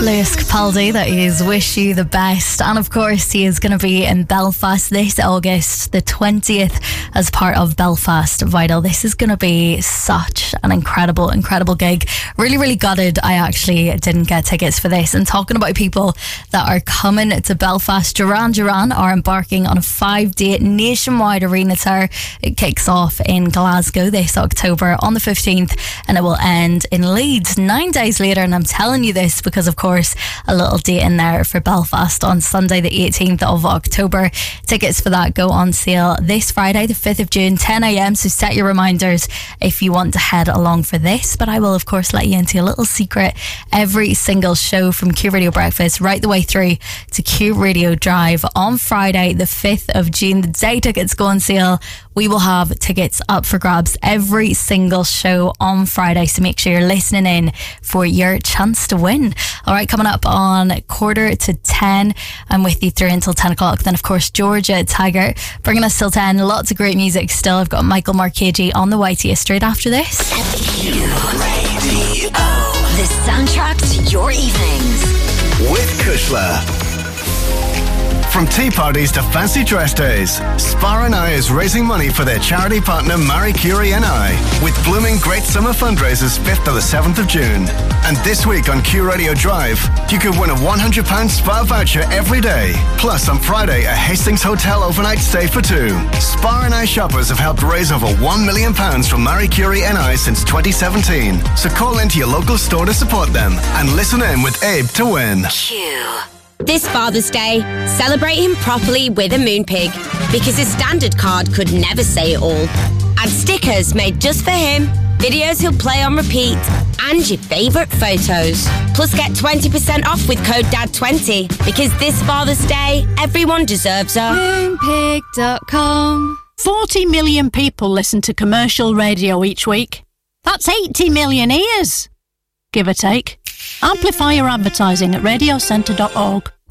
Lewis Capaldi, that is Wish You the Best. And of course, he is going to be in Belfast this August, the 20th, as part of Belfast Vital. This is going to be such an incredible gig. Really gutted I actually didn't get tickets for this. And talking about people that are coming to Belfast, Duran are embarking on a 5-day nationwide arena tour. It kicks off in Glasgow this October on the 15th, and it will end in Leeds 9 days later. And I'm telling you this because, of course, a little date in there for Belfast on Sunday the 18th of October. Tickets for that go on sale this Friday the 5th of June, 10 a.m, so set your reminders if you want to head along for this. But I will of course let you into a little secret. Every single show from Q Radio Breakfast right the way through to Q Radio Drive on Friday the 5th of June, the day tickets go on sale, we will have tickets up for grabs every single show on Friday, so make sure you're listening in for your chance to win. Alright, coming up on 9:45, I'm with you through until 10 o'clock. Then of course Georgia Tiger bringing us till 10. Lots of great music still. I've got Michael Marchese on the way to you straight after this. Q Radio, the soundtrack to your evenings with Kushla. From tea parties to fancy dress days, Spar and I is raising money for their charity partner Marie Curie and I, with blooming great summer fundraisers 5th to the 7th of June. And this week on Q Radio Drive, you could win a £100 Spar voucher every day. Plus on Friday, a Hastings Hotel overnight stay for 2. Spar and I shoppers have helped raise over £1 million for Marie Curie and I since 2017. So call into your local store to support them and listen in with Abe to win. Q. This Father's Day, celebrate him properly with a Moonpig, because his standard card could never say it all. Add stickers made just for him, videos he'll play on repeat, and your favourite photos. Plus get 20% off with code DAD20, because this Father's Day, everyone deserves a Moonpig.com. 40 million people listen to commercial radio each week. That's 80 million ears, give or take. Amplify your advertising at radiocentre.org.